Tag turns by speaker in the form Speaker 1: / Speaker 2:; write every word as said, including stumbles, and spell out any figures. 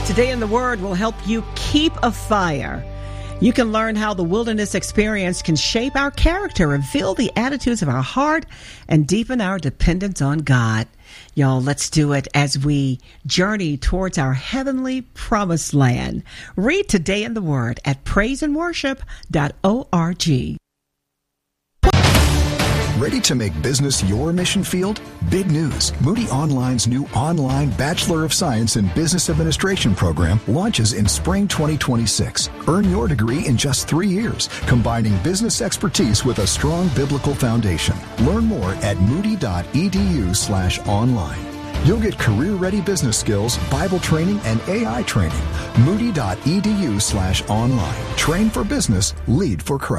Speaker 1: Today in the Word will help you keep a fire. You can learn how the wilderness experience can shape our character, reveal the attitudes of our heart, and deepen our dependence on God. Y'all, let's do it as we journey towards our heavenly promised land. Read Today in the Word at praise and worship dot org.
Speaker 2: Ready to make business your mission field? Big news. Moody Online's new online Bachelor of Science in Business Administration program launches in spring twenty twenty-six. Earn your degree in just three years, combining business expertise with a strong biblical foundation. Learn more at moody.edu slash online. You'll get career-ready business skills, Bible training, and A I training. Moody.edu slash online. Train for business, lead for Christ.